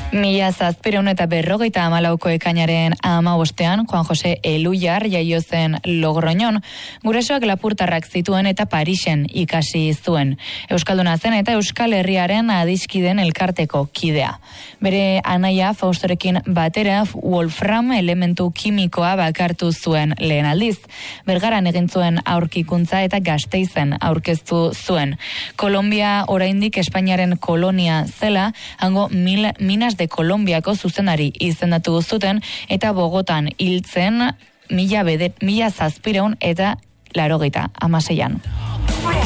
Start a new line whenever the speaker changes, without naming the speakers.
1754 ekainaren 15ean Juan Jose Eluyar jaio zen Logroñon. Gurasoak lapurtarrak zituen eta Parisen ikasi zuen. Euskalduna zen eta Euskal Herriaren adiskiden elkarteko kidea. Bere anaia Faustorekin batera wolfram elementu kimikoa bakartu zuen lehen aldiz. Bergaran egin zuen aurkikuntza eta Gasteizen aurkeztu zuen. Kolombia oraindik Espainiaren kolonia zela, hango Minas de Kolombiako zuzenari izendatu zuten eta Bogotan hiltzen 1786an.